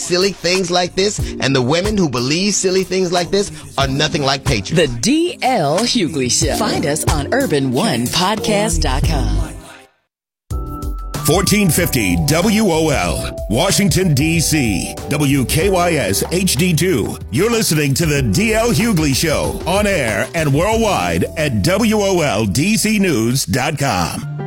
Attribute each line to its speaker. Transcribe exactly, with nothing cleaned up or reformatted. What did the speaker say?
Speaker 1: silly things like this, and the women who believe silly things like this are nothing like patriots.
Speaker 2: The D L Hughley Show. Find us on urban one podcast dot com.
Speaker 3: fourteen fifty W O L, Washington, D C W K Y S H D two. You're listening to the D L Hughley Show on air and worldwide at W O L D C news dot com.